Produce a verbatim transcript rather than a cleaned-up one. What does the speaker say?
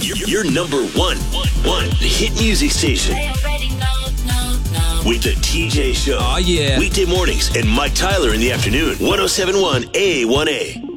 Your number one, one hit music station. With the T J Show. Oh, yeah. Weekday mornings and Mike Tyler in the afternoon. one oh seven point one A one A.